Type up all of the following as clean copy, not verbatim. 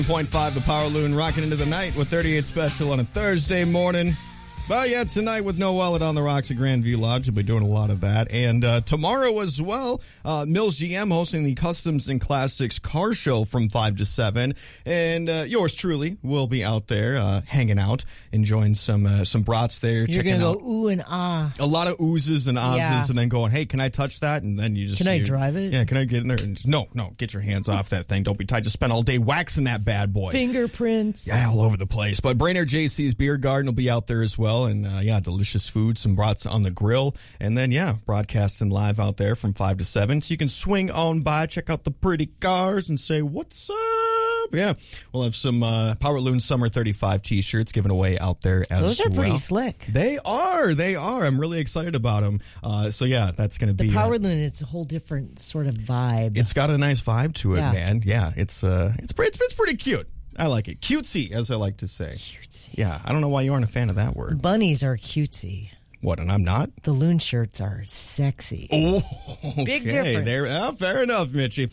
0.5 the Power Loon rocking into the night with 38 Special on a Thursday morning. But yeah, tonight with Noah Wallet on the rocks at Grandview Lodge. We'll be doing a lot of that. And tomorrow as well, Mills GM hosting the Customs and Classics Car Show from 5 to 7. And yours truly will be out there hanging out, enjoying some brats there. You're going to go ooh and ah. A lot of oozes and ahs, and then going, hey, can I touch that? And then you just... Can I drive it? Yeah, can I get in there? And just, no, get your hands off that thing. Don't be tight. Just spend all day waxing that bad boy. Fingerprints. Yeah, all over the place. But Brainerd JC's Beer Garden will be out there as well. And delicious food, some brats on the grill. And then, broadcasting live out there from 5 to 7. So you can swing on by, check out the pretty cars, and say, what's up? Yeah, we'll have some Power Loon Summer 35 t-shirts given away out there as well. Those are pretty slick. They are. I'm really excited about them. That's going to be... The Power Loon, it's a whole different sort of vibe. It's got a nice vibe to it, man. Yeah, it's pretty cute. I like it. Cutesy, as I like to say. Cutesy. Yeah, I don't know why you aren't a fan of that word. Bunnies are cutesy. What, and I'm not? The loon shirts are sexy. Oh, okay. Big difference. Fair enough, Mitchie.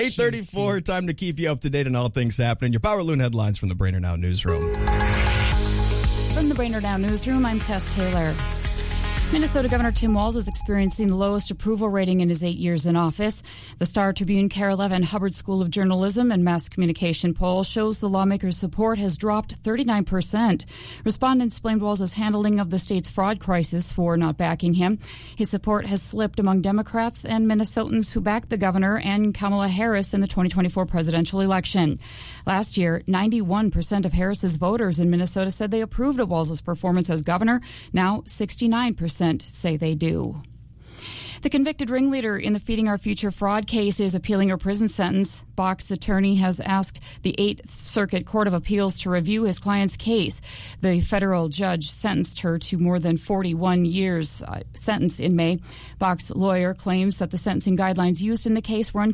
8:34, time to keep you up to date on all things happening. Your Power Loon headlines from the Brainerd Now Newsroom. From the Brainerd Now Newsroom, I'm Tess Taylor. Minnesota Governor Tim Walz is experiencing the lowest approval rating in his 8 years in office. The Star Tribune, KARE 11, Hubbard School of Journalism and Mass Communication poll shows the lawmaker's support has dropped 39%. Respondents blamed Walz's handling of the state's fraud crisis for not backing him. His support has slipped among Democrats and Minnesotans who backed the governor and Kamala Harris in the 2024 presidential election. Last year, 91% of Harris's voters in Minnesota said they approved of Walz's performance as governor. Now, 69% say they do. The convicted ringleader in the Feeding Our Future fraud case is appealing her prison sentence. Bach's attorney has asked the 8th Circuit Court of Appeals to review his client's case. The federal judge sentenced her to more than 41 years sentence in May. Bach's lawyer claims that the sentencing guidelines used in the case were